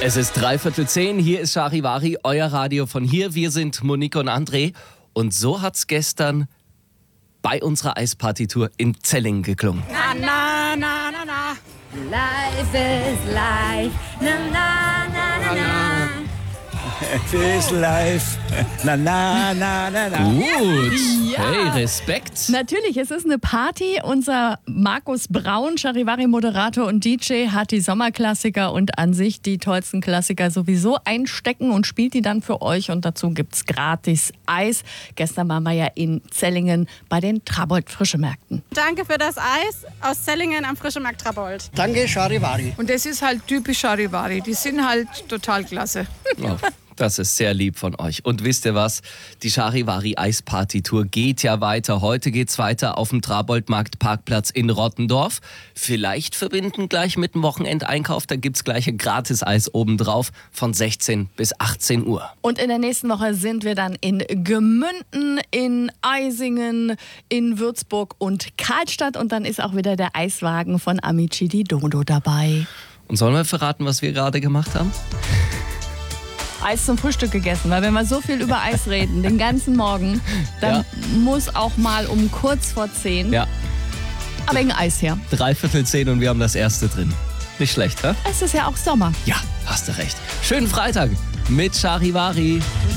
Es ist 9:45, hier ist Charivari, euer Radio von hier. Wir sind Monique und André. Und so hat's gestern bei unserer Eispartytour in Zellingen geklungen. Na, na, na, na, na. Life is life. Na, na, na, na, na. It is life. Na, na, na, na, na. Gut, Ja. hey, Respekt. Natürlich, es ist eine Party. Unser Markus Braun, Charivari-Moderator und DJ, hat die Sommerklassiker und an sich die tollsten Klassiker sowieso einstecken und spielt die dann für euch. Und dazu gibt's gratis Eis. Gestern waren wir ja in Zellingen bei den Trabold-Frischemärkten. Danke für das Eis aus Zellingen am Frischemarkt Trabold. Danke, Charivari. Und das ist halt typisch Charivari. Die sind halt total klasse. Oh, das ist sehr lieb von euch. Und wisst ihr was? Die Charivari Eisparty-Tour geht ja weiter. Heute geht's weiter auf dem Trabold-Markt-Parkplatz in Rottendorf. Vielleicht verbinden gleich mit dem Wochenendeinkauf. Da gibt's gleich ein Gratis-Eis obendrauf von 16 bis 18 Uhr. Und in der nächsten Woche sind wir dann in Gemünden, in Eisingen, in Würzburg und Karlstadt. Und dann ist auch wieder der Eiswagen von Amici di Dodo dabei. Und sollen wir verraten, was wir gerade gemacht haben? Eis zum Frühstück gegessen, weil wenn wir so viel über Eis reden, den ganzen Morgen, dann muss auch mal um kurz vor 10 Ja, aber wegen Eis her. 9:45 und wir haben das erste drin. Nicht schlecht, hä? Es ist ja auch Sommer. Ja, hast du recht. Schönen Freitag mit Charivari.